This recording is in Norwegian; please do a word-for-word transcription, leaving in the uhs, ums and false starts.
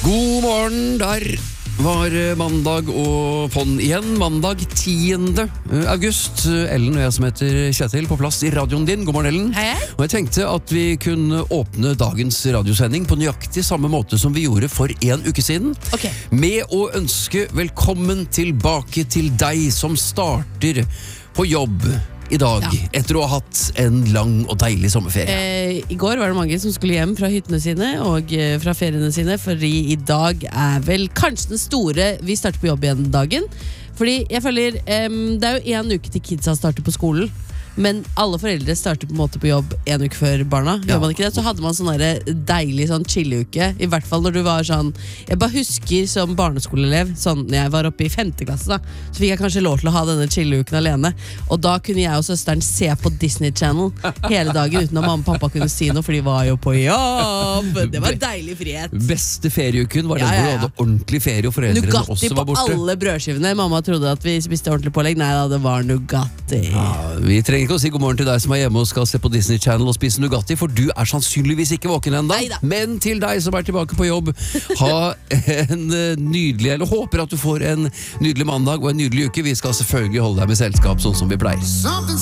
God morgen, der var mandag og på'n igjen. Mandag tiende august. Ellen og jeg som heter Kjetil på plass i radioen din. God morgen, Ellen. Hei, hei. Og jeg tenkte at vi kunne åpne dagens radiosending på nøyaktig samme måte som vi gjorde for en uke siden. Ok. Med å ønske velkommen tilbake til deg som starter på jobb i dag, Ja. etter å ha hatt en lang og deilig sommerferie. Eh, I går var det mange som skulle hjem fra hyttene sine og eh, fra feriene sine, fordi i dag er vel kanskje den store vi starter på jobb igjen dagen. Fordi jeg føler, em, det er jo en uke til kidsa starter på skolen, men alle foreldre starter på en måte på jobb en uke før barna. Ja. Gjør man ikke det? Så hadde man sånn der deilig sånn chilleuke, i hvert fall når du var sånn. Jeg bare husker som barneskoleelev, sånn når jeg var oppe i femte klasse da, så fikk jeg kanskje lov til å ha denne chilleuken alene. Og da kunne jeg og søsteren se på Disney Channel hele dagen uten at mamma og pappa kunne si noe, for de var jo på jobb. Det var deilig frihet. Beste ferieuken var den Ja, ja, hvor du ja. hadde ordentlig ferie og foreldrene Nugatti også på var borte. alle brødskivene. Mamma trodde at vi spiste ordentlig pålegg. Nei da, det var Nugatti. Ja, vi trenger ikke å si god morgen til deg som er hjemme og skal se på Disney Channel og spise Nugatti, for du er sannsynligvis ikke våken enda. Neida. Men til deg som er tilbake på jobb, ha en eh, nydelig, eller håper at du får en nydelig mandag og en nydelig uke. Vi skal selvfølgelig holde deg med selskap sånn som vi pleier.